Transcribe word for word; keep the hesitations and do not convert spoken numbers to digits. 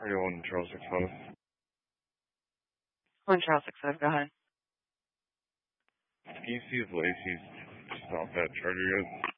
Are you on Charles six five? One Charles six five, go ahead. Can you see if Lacey's stopped that charger yet?